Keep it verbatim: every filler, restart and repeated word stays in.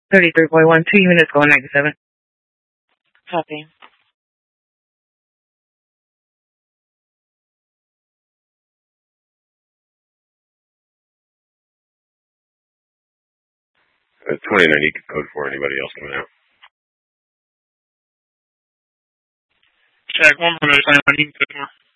thirty-three point one, two units going ninety-seven. Copy. Uh, twenty-nine, you can code for anybody else coming out. Check, one more, twenty-nine, you can code for.